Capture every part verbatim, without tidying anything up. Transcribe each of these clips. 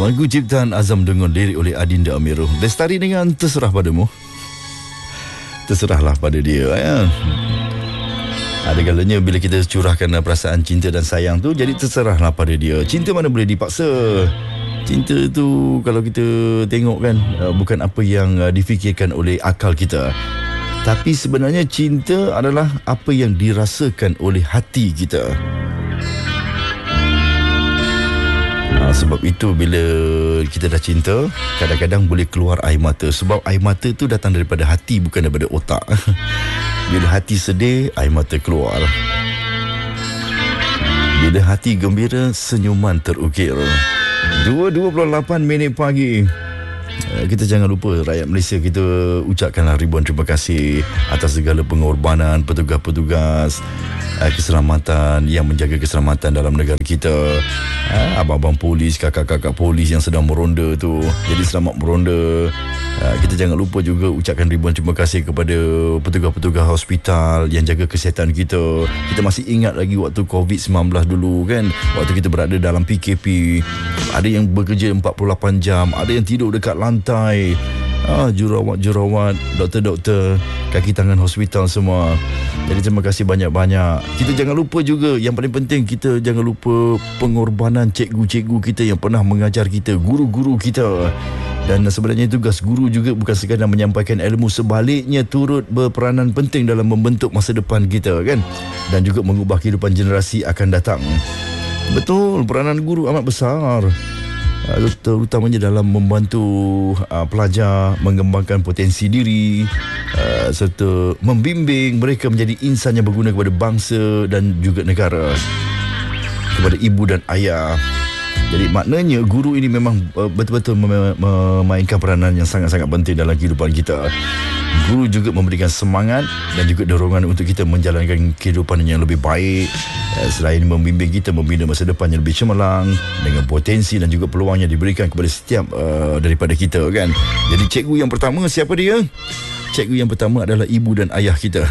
Lagu ciptaan Azam dengan lirik oleh Adinda Amirul. Lestari dengan Terserah Padamu. Terserahlah pada dia ya. Ada kalanya bila kita curahkan perasaan cinta dan sayang tu, jadi terserahlah pada dia. Cinta mana boleh dipaksa. Cinta tu kalau kita tengok kan, bukan apa yang difikirkan oleh akal kita, tapi sebenarnya cinta adalah apa yang dirasakan oleh hati kita. Ha, sebab itu bila kita dah cinta, kadang-kadang boleh keluar air mata. Sebab air mata tu datang daripada hati, bukan daripada otak. Bila hati sedih, air mata keluar. Bila hati gembira, senyuman terukir. dua dua puluh lapan minit pagi. Kita jangan lupa rakyat Malaysia, kita ucapkanlah ribuan terima kasih atas segala pengorbanan petugas-petugas keselamatan yang menjaga keselamatan dalam negara kita. Abang-abang polis, kakak-kakak polis yang sedang meronda tu, jadi selamat meronda. Kita jangan lupa juga ucapkan ribuan terima kasih kepada petugas-petugas hospital yang jaga kesihatan kita. Kita masih ingat lagi waktu covid sembilan belas dulu kan, waktu kita berada dalam P K P, ada yang bekerja empat puluh lapan jam, ada yang tidur dekat lantai. Ah, jurawat-jurawat, doktor-doktor, kaki tangan hospital semua. Jadi terima kasih banyak-banyak. Kita jangan lupa juga, yang paling penting, kita jangan lupa pengorbanan cikgu-cikgu kita yang pernah mengajar kita, guru-guru kita. Dan sebenarnya tugas guru juga bukan sekadar menyampaikan ilmu, sebaliknya turut berperanan penting dalam membentuk masa depan kita kan, dan juga mengubah kehidupan generasi akan datang. Betul, peranan guru amat besar, terutamanya dalam membantu uh, pelajar mengembangkan potensi diri, uh, serta membimbing mereka menjadi insan yang berguna kepada bangsa dan juga negara, kepada ibu dan ayah. Jadi maknanya guru ini memang uh, betul-betul mem- memainkan peranan yang sangat-sangat penting dalam kehidupan kita. Guru juga memberikan semangat dan juga dorongan untuk kita menjalankan kehidupan yang lebih baik. Selain membimbing kita membina masa depan yang lebih cemerlang dengan potensi dan juga peluang yang diberikan kepada setiap uh, daripada kita kan. Jadi cikgu yang pertama siapa dia? Cikgu yang pertama adalah ibu dan ayah kita.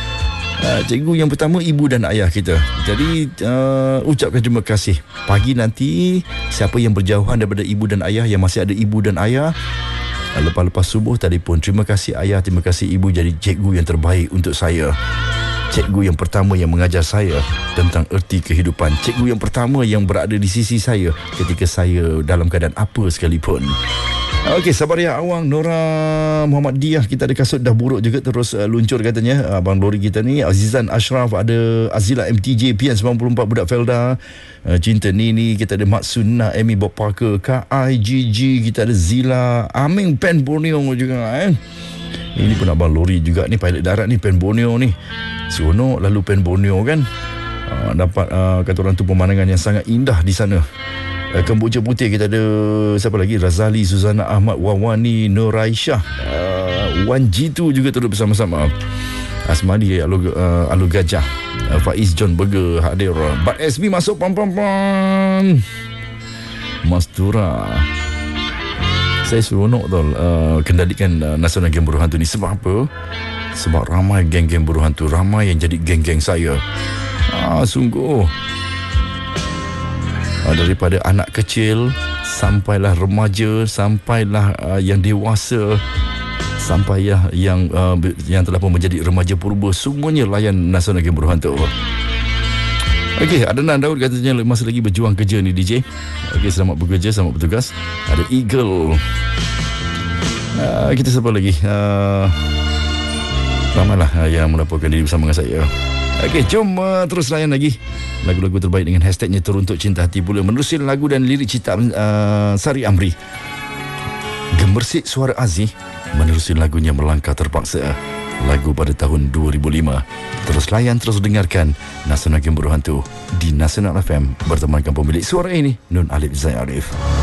Uh, cikgu yang pertama ibu dan ayah kita. Jadi uh, ucapkan terima kasih. Pagi nanti siapa yang berjauhan daripada ibu dan ayah, yang masih ada ibu dan ayah, lepas-lepas subuh telefon, terima kasih ayah, terima kasih ibu, jadi cikgu yang terbaik untuk saya. Cikgu yang pertama yang mengajar saya tentang erti kehidupan. Cikgu yang pertama yang berada di sisi saya ketika saya dalam keadaan apa sekalipun. Okey, Sabaria Awang, Nora Muhammad Diah, kita ada kasut dah buruk juga terus uh, luncur katanya. Abang Lori kita ni, Azizan Ashraf, ada Azila M T J, P N sembilan puluh empat, Budak Felda, uh, Cinta Nini, kita ada Mak Sunnah, Amy Bob Parker, K I G G, kita ada Zila, Aming Pen Borneo juga eh. Ini pun Abang Lori juga ni, pilot darat ni, Pen Borneo ni. Seronok lalu Pen Borneo kan. Uh, dapat uh, kata orang tu pemandangan yang sangat indah di sana. Uh, Kemboja Putih kita ada siapa lagi? Razali, Suzana Ahmad, Wawani, Nur Aisyah, uh, Wan Jitu juga turut bersama-sama. Asmadi Alu, uh, Alu Gajah, uh, Faiz John Burger hadir. Bat S B masuk pam-pam-pam. Mastura. Saya seronok tau uh, kendalikan uh, Nasional Geng Buruh Hantu ni. Sebab apa? Sebab ramai geng-geng buruh hantu, ramai yang jadi geng-geng saya. Ah, sungguh. Ah, daripada anak kecil sampailah remaja, sampailah uh, yang dewasa, sampai ya, yang uh, yang telah pun menjadi remaja purba, semuanya layan Nasional Geng Buruh Hantu. Okey, Adnan Daud katanya masih lagi berjuang kerja ni D J. Okey, selamat bekerja, selamat bertugas. Ada Eagle. Uh, kita siapa lagi? Uh, ramailah uh, yang melaporkan diri bersama dengan saya. Okey, jom uh, terus layan lagi lagu-lagu terbaik dengan hashtagnya Teruntuk Cinta Hati pula. Menerusi lagu dan lirik ciptaan uh, Sari Amri. Gemersik suara Aziz menerusi lagunya Melangkah Terpaksa, lagu pada tahun dua ribu lima. Terus layan, terus dengarkan Nasional Geng Buruh Hantu di Nasional F M bertemankan pemilik suara ini, Nun Alif Zain Arif.